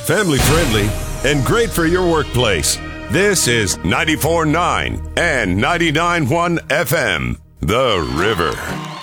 family friendly, and great for your workplace. This is 94.9 and 99.1 FM, The River.